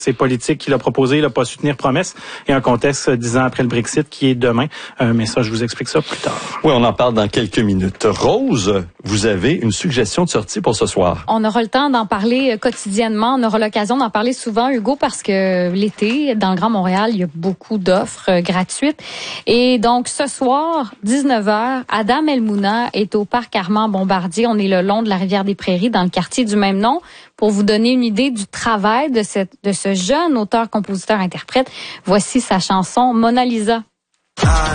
C'est politique qu'il a proposé, il n'a pas soutenir promesse, et un contexte 10 ans après le Brexit qui est demain. Mais ça, je vous explique ça plus tard. Oui, on en parle dans quelques minutes. Rose, vous avez une suggestion de sortie pour ce soir? On aura le temps d'en parler quotidiennement. On aura l'occasion d'en parler souvent, Hugo, parce que l'été, dans le Grand Montréal, il y a beaucoup d'offres gratuites. Et donc, ce soir, 19h, Adam Elmouna est au Parc Armand-Bombardier. On est le long de la rivière des Prairies, dans le quartier du même nom. Pour vous donner une idée du travail de ce jeune auteur, compositeur, interprète, voici sa chanson Mona Lisa.